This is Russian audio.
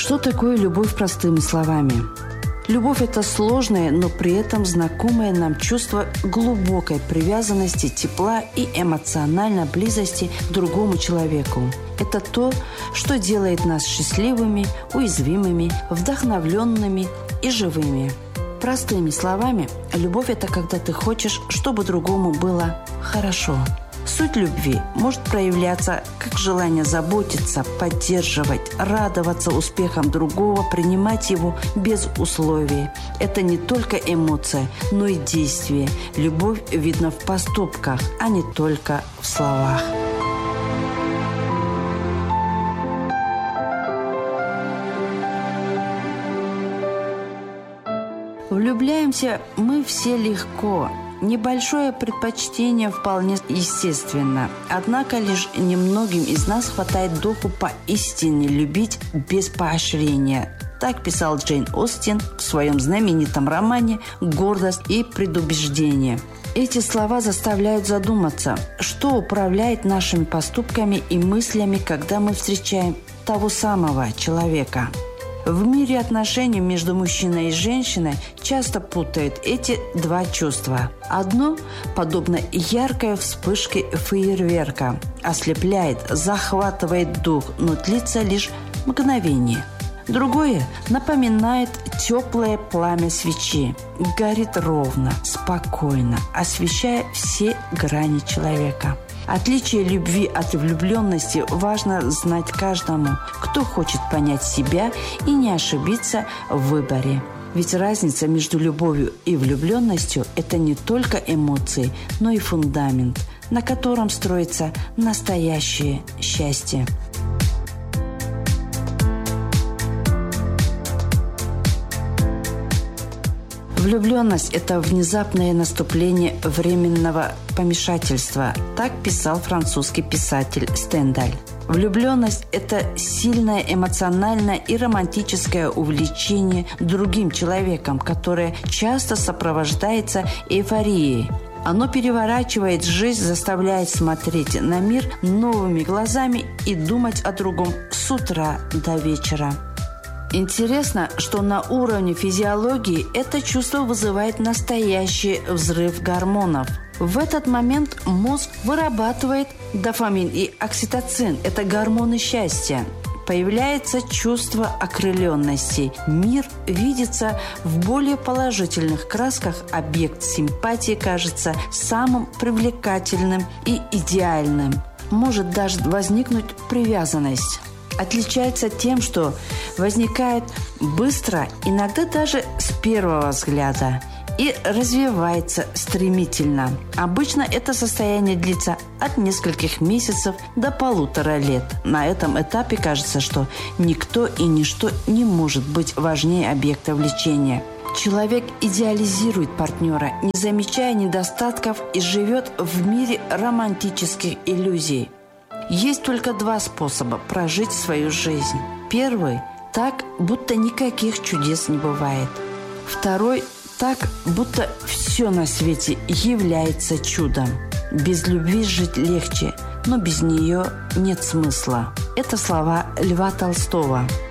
Что такое любовь простыми словами? Любовь – это сложное, но при этом знакомое нам чувство глубокой привязанности, тепла и эмоциональной близости к другому человеку. Это то, что делает нас счастливыми, уязвимыми, вдохновленными и живыми. Простыми словами, любовь – это когда ты хочешь, чтобы другому было хорошо. Суть любви может проявляться как желание заботиться, поддерживать, радоваться успехам другого, принимать его без условий. Это не только эмоция, но и действие. Любовь видна в поступках, а не только в словах. Влюбляемся мы все легко. Небольшое предпочтение вполне естественно. Однако лишь немногим из нас хватает духу поистине любить без поощрения. Так писал Джейн Остин в своем знаменитом романе «Гордость и предубеждение». Эти слова заставляют задуматься, что управляет нашими поступками и мыслями, когда мы встречаем того самого человека. В мире отношений между мужчиной и женщиной часто путают эти два чувства. Одно, подобно яркой вспышке фейерверка, ослепляет, захватывает дух, но длится лишь мгновение. Другое напоминает теплое пламя свечи. Горит ровно, спокойно, освещая все грани человека. Отличие любви от влюбленности важно знать каждому, кто хочет понять себя и не ошибиться в выборе. Ведь разница между любовью и влюбленностью – это не только эмоции, но и фундамент, на котором строится настоящее счастье. Влюбленность – это внезапное наступление временного помешательства. Так писал французский писатель Стендаль. Влюбленность – это сильное эмоциональное и романтическое увлечение другим человеком, которое часто сопровождается эйфорией. Оно переворачивает жизнь, заставляет смотреть на мир новыми глазами и думать о другом с утра до вечера. Интересно, что на уровне физиологии это чувство вызывает настоящий взрыв гормонов. В этот момент мозг вырабатывает дофамин и окситоцин – это гормоны счастья. Появляется чувство окрыленности. Мир видится в более положительных красках, объект симпатии кажется самым привлекательным и идеальным. Может даже возникнуть привязанность. Отличается тем, что возникает быстро, иногда даже с первого взгляда, и развивается стремительно. Обычно это состояние длится от нескольких месяцев до 1,5 лет. На этом этапе кажется, что никто и ничто не может быть важнее объекта влечения. Человек идеализирует партнера, не замечая недостатков, и живет в мире романтических иллюзий. Есть только два способа прожить свою жизнь. Первый – так, будто никаких чудес не бывает. Второй – так, будто все на свете является чудом. Без любви жить легче, но без нее нет смысла. Это слова Льва Толстого.